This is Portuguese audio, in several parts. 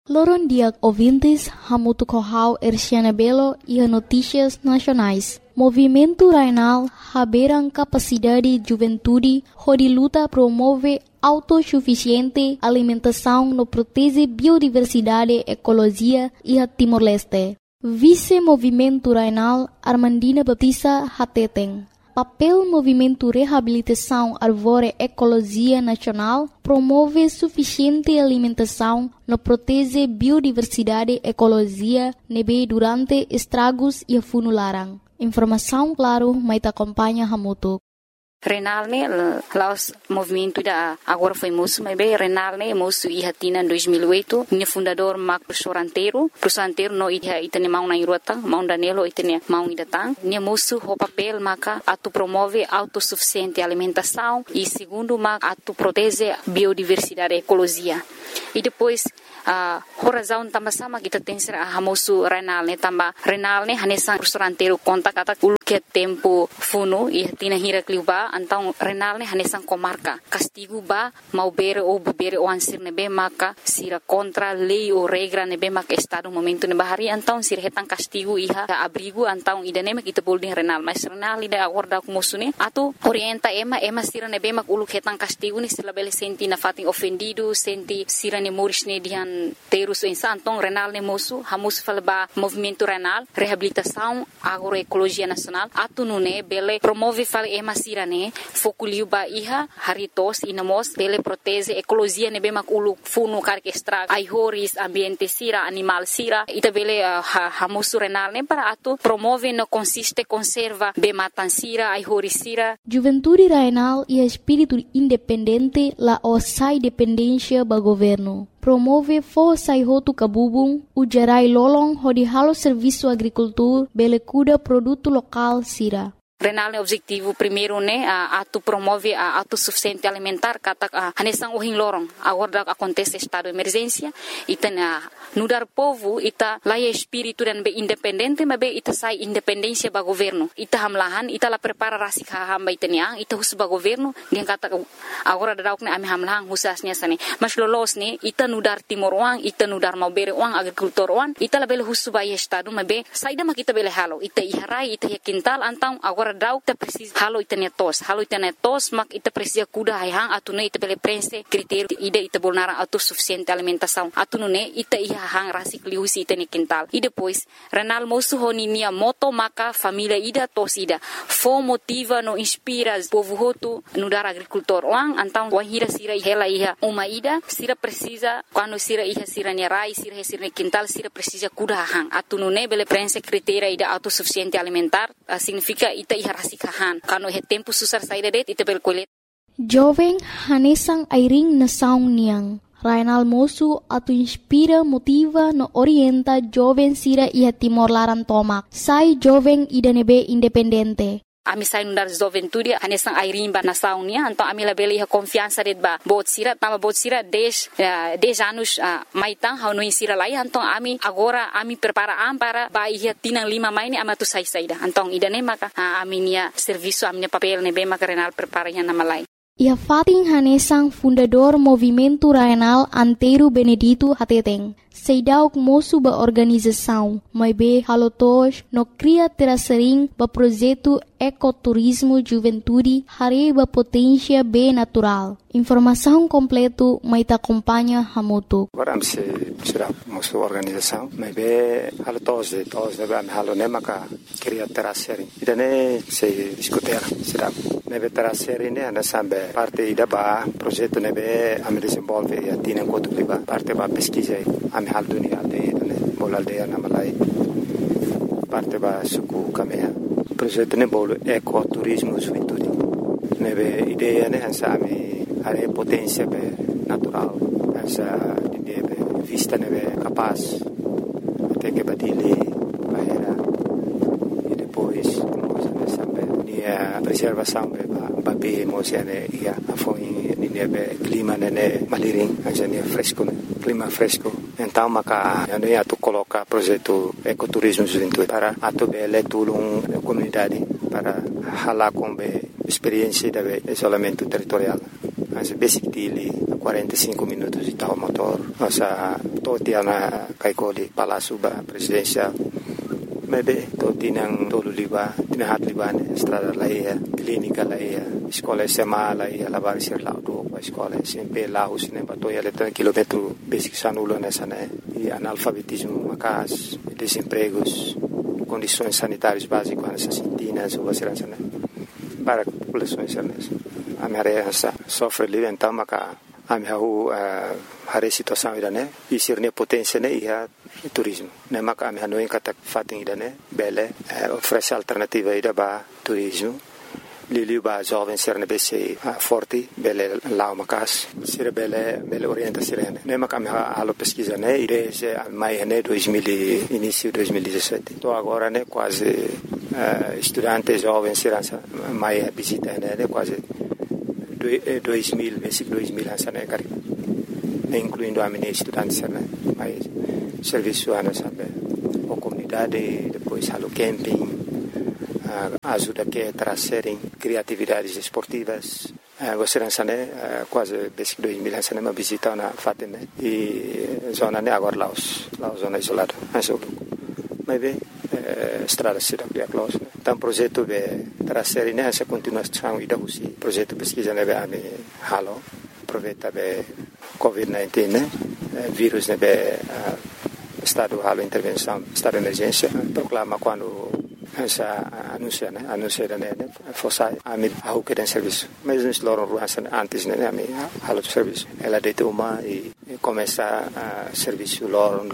Loron dia ouvintes, Hamutu Kohau Erciana Belo e Notícias Nacionais. Movimento Rainal haberam capacidade juventude, onde luta promove autossuficiente alimentação no protege biodiversidade, ecologia e a Timor-Leste. Vice-Movimento Rainal Armandina Batista Hateteng. Papel Movimento Reabilitação Árvore Ecologia Nacional promove suficiente alimentação no protege biodiversidade ecologia nebe durante estragos e funularan. Informação claro, mas acompanha Hamutu. Renal laos movimento da agora foi moço, mas bem Renal moço e hatina em 2008, minha fundador Marco professor anteiro no itane mau na irota, mau danelo itane mau idatang, minha moço o papel maca atu promove autossuficiente alimentação e segundo maca atu protege biodiversidade ecologia. E depois a razão também sama kita tem ser a moço Renal tamba Renal hanesang professor anteiro conta kata que tempo funo e hatina hira kliuba então Renal hanesang comarca castigo ba mau bere ou bebere o ansir nebe maka sira contra lei ou regra nebe maka estado momento ne bahari então sira hetang castigo iha abrigo então idane kita bolding Renal mas Renal ida acorda com moço ne atu orienta ema sira nebe mak ulu hetang castigo ne sila bele senti na fating ofendido senti sira ne moris ne dihan terus então Renal ne moço hamus falba movimento Renal reabilitação agroecologia nacional atu nune bele promove fala ema sira ne foculiu ba iha haritos inamos bele protege ecologia nebe mak ulu funu kar que estraga ai horis ambiente sira animal sira ita bele hamusu Renal ne para atu promove no consiste conserva be matan sira ai horis sira. Juventude Renal e espírito independente la osai dependência ba governo. Promove força e roto cabubung, o gerai lolong hodi halo serviço agricultor, bele cuida produto local sira. Renal objetivo primeiro né atu promove a autossuficiente alimentar kata hanesang uhin lorong agora acontece estado de emergência ita nudar povo ita laia espírito dan be independente mas be ita sai independência ba governo ita hamlahan ita la prepara rasik hamba itania ita hus ba governo dia kata agora dauk ne ami hamlahan husasnya sane mas lolos ne ita nudar timor uang ita nudar mau bere uang agrikultor uang ita la bele hus ba estado mas be saida ma kita bele halo ita iharai ita kintal antang agora dauk ta precisa halo itania tos mak ita precisa kuda hayang atune ita bele prense critério ida ita bolnara autossuficiente alimentação atune ita hang rasik liusi itani quintal e depois Renal moço honinia moto maka família ida tosida fo motiva no inspira povo roto no dar agricultor lang antang wahira sira hela iha uma ida sira precisa quando sira iha sira nerai sira quintal sira precisa kuda hang atunune bele prense criteria ida autossuficiente alimentar significa ita iha rasik hang quando he tempo susar saída det ita bel colet jovem hanesang airing na saung niang Rainal moço atu inspira, motiva, no orienta jovem sira ia Timor Laran tomak. Sai jovem ida nebe independente. Ami sai nundar juventude hanesang airimba na saunia então ami la bele confiança det ba bot sira 10 anos maitang hau no insira lai então ami agora ami prepara para ba ia tinang 5 maini ama tu sai saida então ida ne maka ami nia serviço ami papel ne be maka Renal prepara ya nama lai. Ia fating hanesang fundador Movimento Rainal Anteiro Benedito Hateteng. Seidauk moço ba organização, mas be halotos no cria terasering ba projeto ecoturismo juventude hari ba potência be natural. Informação completo mai ta acompanha Hamutu. Agora se será moço organização, mas be halotos de ba halo nemaka cria terasering. Idane se discutir será nebe terasering ne ana sambe parte ida ba projeto nebe am desenvolve e atina enquanto ba parte ba pesquisa am hal dunia aldeia bol aldeia na Malai parte ba suku kamea projeto ne bol ecoturismo juventude nebe ideia ne hansa ami are potência be natural hansa nebe vista nebe capaz até que badile bahera e depois sambe nia preservação be ba be mosiane ia foi nebe clima ne maliring hansa ne fresco clima fresco então maka yani atu coloca projeto ecoturismo juventude para atu bele tulung comunidade para hala com experiência de isolamento territorial mas basic dele 45 minutos de tal motor nossa totia na kaikoli Palácio Presidencial. Maybe to tinang tolo liba, tinahat liba ne estrada laia, clínica laia, escola SMA laia, lavar ser lá do escola sempre lá o cinema to ia letra quilômetro basic sanulo nessa né e analfabetismo macas, desempregos, condições sanitárias básicas nessa sintinas ou segurança né para populações nessa. A minha sofre ali então maca a minha hari situação ida né e ser ne potência né ia turismo. Ne maka ami hanoi kata fating ida ne bele oferece alternativa ida ba turismo. Liliu ba jovem ser ne bese forte bele lao makas ser bele orienta sirene. Ne maka ami halo pesquisa ne idese mai ne 2000 início 2017. Então agora ne quase estudante jovem serança mai visita ne quase 2000 basic 2000 ansa ne cari. Incluindo a minha estudante né mais serviço ana sabe a comunidade depois halo camping ajuda que trazerem criatividades esportivas você não sabe quase basic 2000 ansa né uma visita na Fatima e zona né agora Laos zona isolada ansa mas bem estrada se dá close então projeto de trazer né essa continuação e da usi projeto pesquisa né a me halo aproveita be COVID-19 né vírus né be estado halo intervenção estado de emergência proclama quando essa anuncia né fosse a me ao que tem serviço mas nos loram antes né a me halo de serviço ela deita uma e começa a serviço loram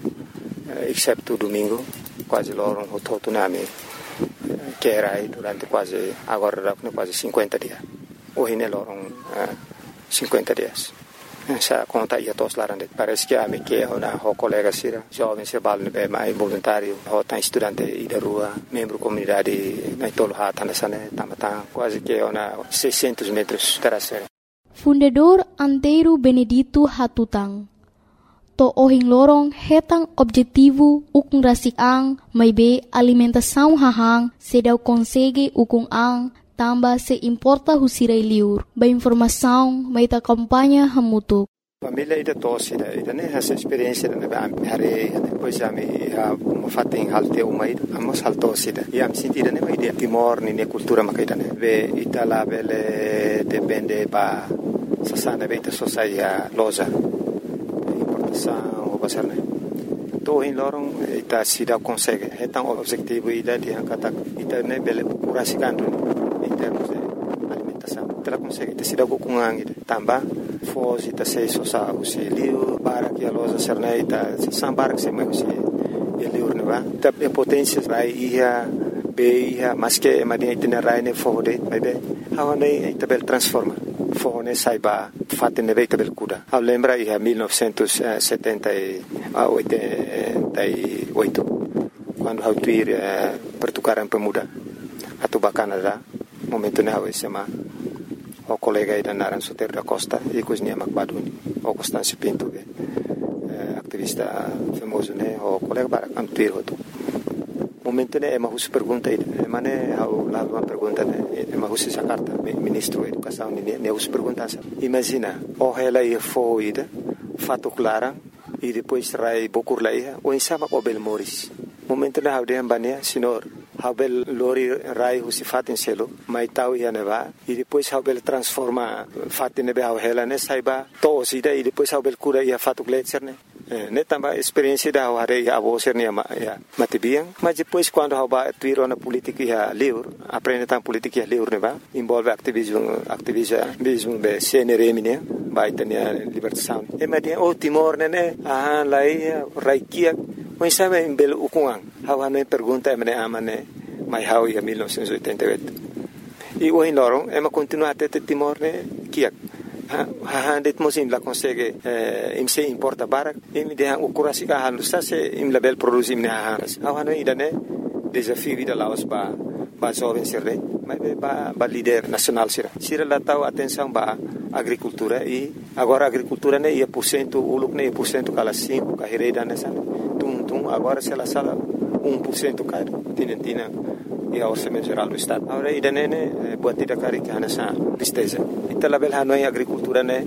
exceto domingo quase loram o todo né me que era aí durante quase agora quase 50 dias hoje né loram 50 dias. Essa conta ia todos lá dentro. Parece que a minha que é uma colega sira, jovem se bala no mais voluntário, ou tá estudante e da rua, membro comunidade na tolo hata nessa né, tá quase que é uma 600 metros terceira. Fundador Antero Benedito Hatutang. To ohing lorong hetang objetivo ukung rasik ang may be alimentação hahang sedaw konsege ukung ang tamba se importa husirai liur. Ba informação, mai ta campanha hamutuk. Família ida tosida, ida ne essa experiência ne ba hare depois a me uma fatem halte uma ida amos haltosida. E am sentida ne mai de Timor ne cultura makaida ne. Ve itala bele depende ba sasana beta sosaia loja. Importação o basar ne. To in lorong ita sida consegue. Hetang objetivo ida di angkata ita ne bele curasikandu. Em termos de alimentação, ela consegue ter sido com angue também foge ta sei só sabe se liu para que a loja serneita são para que se mais se liu não vai ta potência vai ia beia mas que é madia itinerária ne foge vai be how ne tabel transforma foge saiba fatte ne tabel cuda ao lembra ia 1978 quando ao tuir pertukaran pemuda atau Canadá momento na SMA o colega aí da Naran Soter da Costa e cozinha Macbaduni o Constâncio Pinto ativista famoso né o colega para cantar o momento né é uma pergunta aí mane ao lá uma pergunta né é uma essa carta ministro da educação né os perguntas imagina o ela ia foi fato clara e depois rai bokur lá o insama o Belmoris momento na aldeia bania senhor Habel lori rai husi fatin selo mai tau ia neva e depois Habel transforma fatin nebe ao hela ne saiba to sida e depois Habel cura ia fatu gletser ne tamba experiência da hare ia avoser ne ya matibiang mas depois quando haba tuiro na política ia liur aprende tam política ia liur neva envolve ativismo be CNRM ne vai ter libertação e madia o Timor ne lai raikia mas sabe em belo ukungang hawa na pergunta mene amane mai hau ia 1988 e o inorong ema continua até Timor ne kiak det mosim la consegue imse importa barak imi de o kurasi ka halu sa se im label produzim ne haras hawa na idane desafio vida laos ba jovem sirre mas ba líder nacional sira la tau atenção ba agricultura e agora agricultura ne ia % uluk ne % kala 5 ka hireda ne san tum agora se la sala 1% caro tinentina e a orçamento geral do estado agora ida ne buat tidak kari que hanasa tristeza ita label hanoi agricultura ne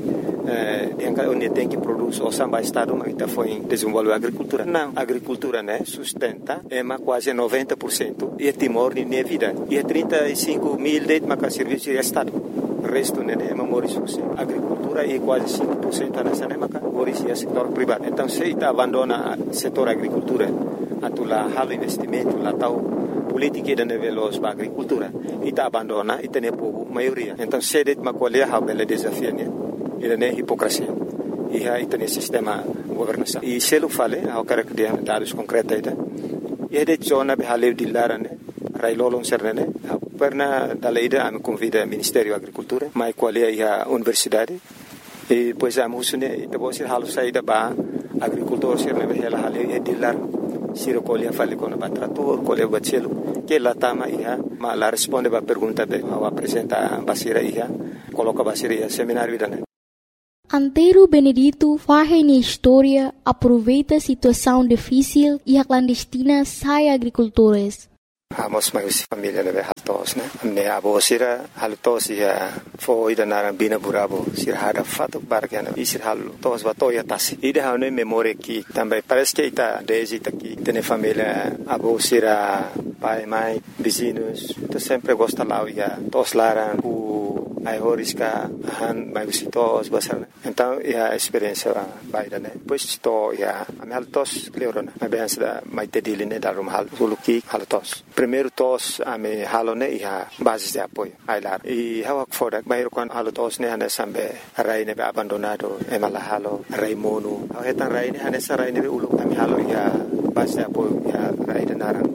onde tem que produzir o samba estado, mas ainda foi desenvolver a agricultura. Não, a agricultura, né, sustenta quase 90% e Timor nem vida. E 35 mil de serviço de estado. O resto né, é memória a agricultura e quase 5% nessa né, é o setor privado. Então, se está abandona o setor agricultura, atular halo investimento, lá tal política de veloz para a agricultura, e está abandona e tem povo maioria. Então, se de uma colher há bela desafio, né, ele é hipocrisia. E aí tem sistema governação. E se ele fala, eu quero que dê dados concretos e de zona be haleu di larane rai lolong sernene perna da leida am convida Ministério da Agricultura mai qualia ia universidade e pois am usune ita bosir halu saída ba agricultor sernene hela haleu e di lar siro qualia fale con batrator qualia bacelo que la tama ia ma la responde ba pergunta be ao apresenta basira ia coloca basira ia seminário dane. Antero Benedito faz na história, aproveita a situação difícil e a clandestina sai agricultores. Amos mais família leve hatos né. Ne abo sira halos ia foi da nara bina burabo sira hada fato bargana e sira halos batoia tasi. Ida hane memória que também parece que ita desde aqui tem família abo sira pai mãe vizinhos. Tu sempre gosta lá ia tos laran ai horisca han mai visitos basar. Então a experiência baida né. Pois to ia amel tos cleorona. Mas bem da mai tediline da rum hal suluki halatos. Primeiro tos ame halone ia basis de apoio ai lar. E hawa foda bairo kan halatos ne hane sambe rai ne abandonado emala halo rai monu. Hetan rai ne hane sarai ne ulu ame halo ia basis de apoio ia rai de narang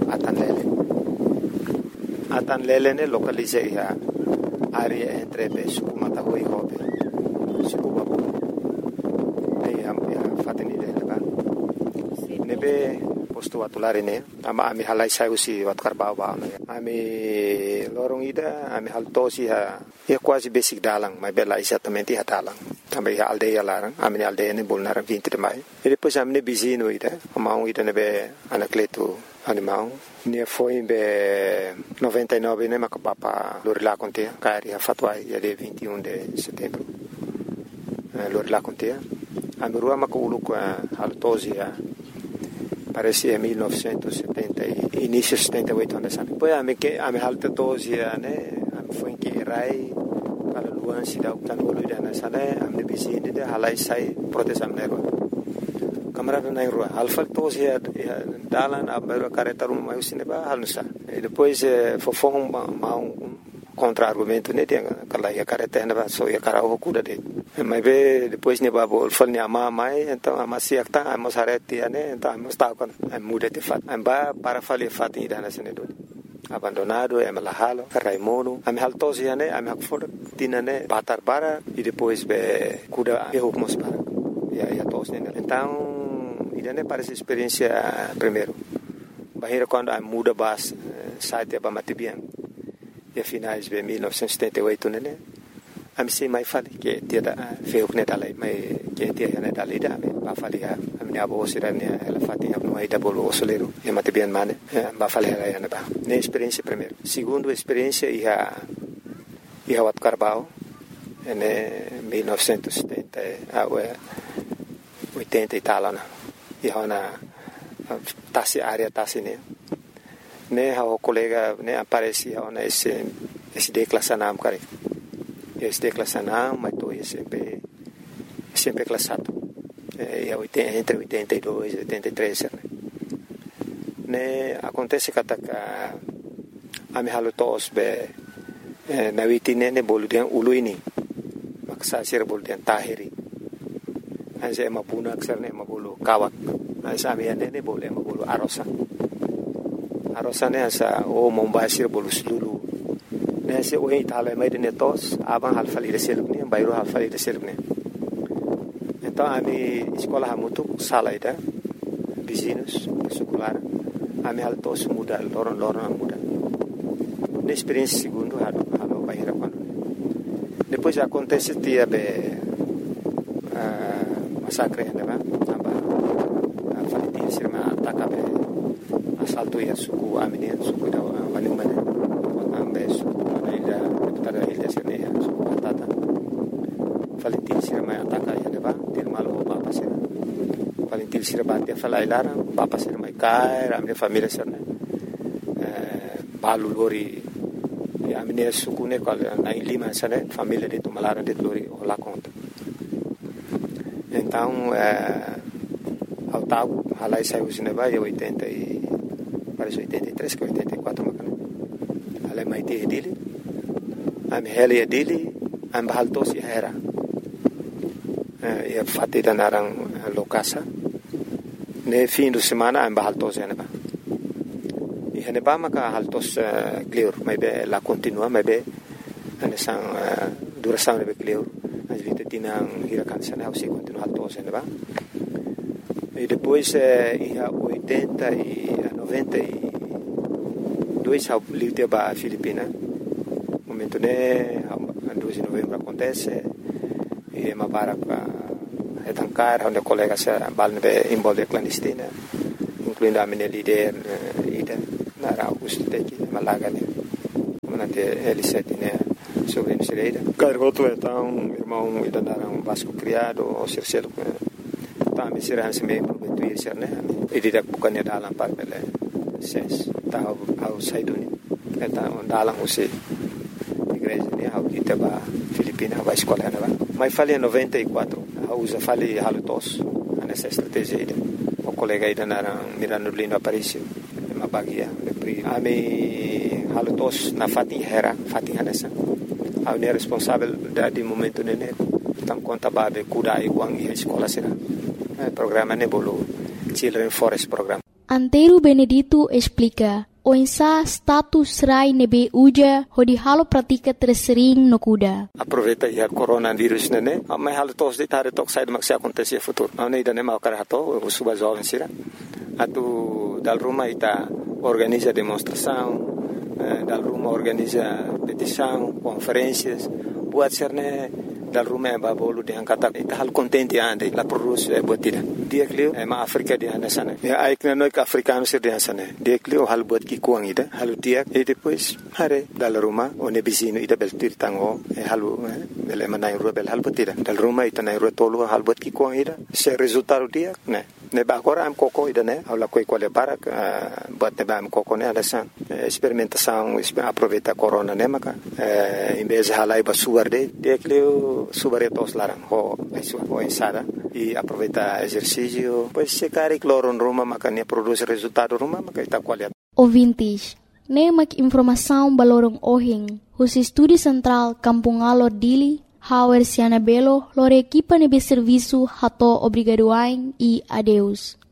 atan lele ne localize ia área entre suku mataho e hobe suku babu e am fateni de leba nebe posto atulare ne ama ami halai sai usi wat karbau ba ami lorong ida ami haltosi ha quase basic dalang mai bela exatamente ha dalang também a aldeia larang ami aldeia ne bolnar 20 de maio e depois ami bizino ida amau ida nebe anacleto animal ne foi em 99 né mas papa Lorila contea cari a fatwai dia 21 de setembro Lorila contea a mirua maculu com altosia parece 1970 início 78 anos depois a me alta tosia né foi que rai para luan sida utanolo dana sana amne bizine de halai sai protesam nero kamera na rua alfa tosia dalan abero caretarum mai usine ba halnusa e depois fofong contra-argumento né tem aquela ia careta ba so ia cara o cuda de mas depois ne babo fal ne ama mai então ama siakta amos areti né então amos ta con muda de fat amba para fale fat ida na sene do abandonado e malahalo Raimono ame haltosia né ame hakfor tinane batar para e depois be cuda e hukmos para ia tos né então idane parece experiência primeiro bahira quando a muda bas site ba matibian e finais de 1978 né a me sei mai fale que dia da feu né dalai mai que dia né dalai da me ba fale a minha avó sira né ela fatia no aí da bolo osoleiro e matibian mane ba fale ela né ba né experiência primeiro segundo experiência ia wat Carbau né 1970 a 80 e tal né e hona tasi área tasi ne ha colega ne aparece hona esse declassanam kare esse declassanam mas to sempre classado e entre 82 e 83 ne acontece que a me halo tos be na witine ne boludian uluini maksa sir boludian tahiri anse mapuna aksarne mabulu kawak ansa miane boleh mabulu arosa ne asa o mombasir bolu sulu ne se o itala mai de tos abang halfali de selukni bayro halfali de selukni então ami escola hamutu sala ida vizinhos secular ami altos muda loron muda ne experiência segundo halo bayra quando depois acontece dia be massacre né aba falitin sirma atakabe asalto ya suku amine suku da wanimane ambe suku ida tada ilda sirne suku patata falitin sirma ataka ya neba til malo papa sira paling til sira batia fala ilara papa sira mai kai ramne família sira balu lori ya mine sukune kal na lima sira família de tumalara de lori ola conta então ao tago halai saiu neba e 80 e parece 83 que 84 macana halai mai te dele am hele dele am bahaltos ya era e fatti da narang lokasa ne fim de semana am bahaltos ya neba e neba maka haltos clear mai be la continua mai be ane sang duração ne be clear as vite tinang hirakan sana au se continua haltos ya neba e depois ia 80 e 92 ao livre ba Filipina momento ne 2 de novembro acontece e uma barca etancar onde colegas balne involve clandestina incluindo a minha líder ida na Augusto Teki Malaga né manante L7 né sobre Insereira cargoto então irmão ida na Vasco criado o Circelo tá me será se me prometo ir ser né e direto bukannya dalam par bele ses tá ao saiduni então dalam você igreja né ao ita ba Filipina vai escola né mas falei em 94 usa falei halutos nessa estratégia o colega ida na Mirando Lindo Aparício uma bagia a me halutos na Fatin Hanessa a ne responsável de momento né então conta babe cuidar igual e escola será programa nebolo Children Forest Program. Antero Benedito explica o insa status rai nebe uja hodi halo pratika tersering no kuda. Aproveita ya coronavírus nene, mas halo tos de tare tok sai maksi acontecer futuro. Não nem dane mau karato, o suba jovem sira. Atu dal Roma ita organiza demonstração, dal Roma organiza petição, conferências, buat serne dal Roma ba bolu de angkata ita hal contente ande la produce botida. Dia klio ma Afrika di anda sana. Ya aikna no ka africano sir di sana. Dia klio hal bot ki kuang ida, hal dia e depois hare dal Roma o ne bisino ida bel tir tango e halu bel manai rubel hal botida. Dal Roma ita nai rotolo hal bot ki kuang ida. Se resultado dia ne ba agora am coco ida ne aula coi quale barak bot ne ba am coco ne ada san experimentação aproveita corona ne maka em vez de halai ba suarde dia klio subaretos larang ho ensada e aproveita exercício pois se cari cloro Roma maka ne produz resultado Roma maka ita qualidade ouvintes ne mak informação balorong ohing os estúdio central Kampung Alor Dili Hauer Siana Belo lor equipa nebe serviço hato obrigadoain e adeus